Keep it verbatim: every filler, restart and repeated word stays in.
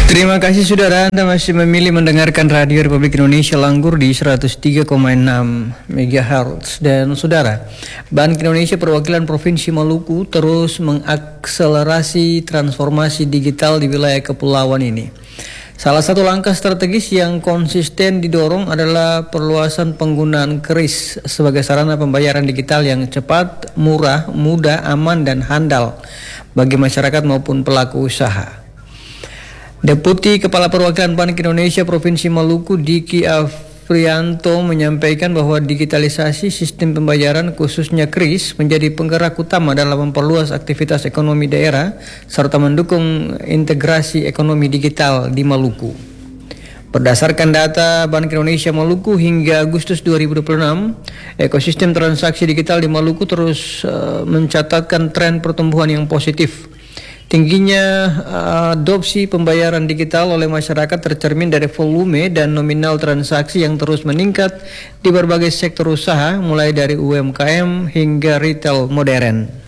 Terima kasih saudara, Anda masih memilih mendengarkan Radio Republik Indonesia Langgur di seratus tiga koma enam megahertz. Dan saudara, Bank Indonesia Perwakilan Provinsi Maluku terus mengakselerasi transformasi digital di wilayah kepulauan ini. Salah satu langkah strategis yang konsisten didorong adalah perluasan penggunaan kris sebagai sarana pembayaran digital yang cepat, murah, mudah, aman, dan handal bagi masyarakat maupun pelaku usaha. Deputi Kepala Perwakilan Bank Indonesia Provinsi Maluku Diki Afrianto menyampaikan bahwa digitalisasi sistem pembayaran khususnya kris menjadi penggerak utama dalam memperluas aktivitas ekonomi daerah serta mendukung integrasi ekonomi digital di Maluku. Berdasarkan data Bank Indonesia Maluku hingga Agustus dua ribu dua puluh enam, ekosistem transaksi digital di Maluku terus uh, mencatatkan tren pertumbuhan yang positif. Tingginya uh, adopsi pembayaran digital oleh masyarakat tercermin dari volume dan nominal transaksi yang terus meningkat di berbagai sektor usaha, mulai dari U M K M hingga retail modern.